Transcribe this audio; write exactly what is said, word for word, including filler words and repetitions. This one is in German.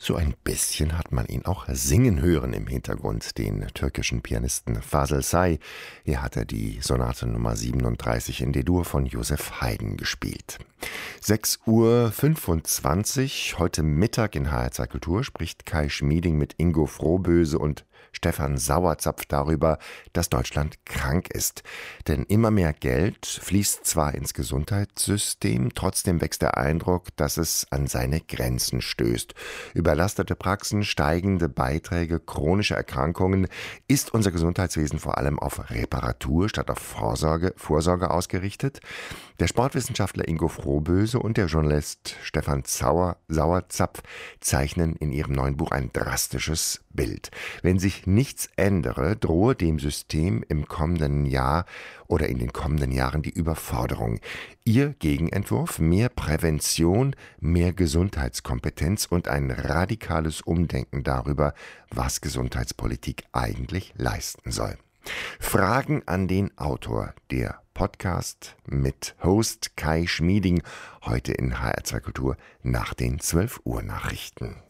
So ein bisschen hat man ihn auch singen hören im Hintergrund, den türkischen Pianisten Fazıl Say. Hier hat er die Sonate Nummer siebenunddreißig in D-Dur von Joseph Haydn gespielt. sechs Uhr fünfundzwanzig, heute Mittag in H R zwei Kultur spricht Kai Schmieding mit Ingo Frohböse und Stefan Sauerzapf darüber, dass Deutschland krank ist. Denn immer mehr Geld fließt zwar ins Gesundheitssystem, trotzdem wächst der Eindruck, dass es an seine Grenzen stößt. Überlastete Praxen, steigende Beiträge, chronische Erkrankungen. Ist unser Gesundheitswesen vor allem auf Reparatur statt auf Vorsorge, Vorsorge ausgerichtet? Der Sportwissenschaftler Ingo Frohböse und der Journalist Stefan Sauer, Sauerzapf zeichnen in ihrem neuen Buch ein drastisches Bild. Wenn sich nichts ändere, drohe dem System im kommenden Jahr oder in den kommenden Jahren die Überforderung. Ihr Gegenentwurf: mehr Prävention, mehr Gesundheitskompetenz und ein radikales Umdenken darüber, was Gesundheitspolitik eigentlich leisten soll. Fragen an den Autor, der Podcast mit Host Kai Schmieding, heute in H R zwei Kultur nach den zwölf Uhr Nachrichten.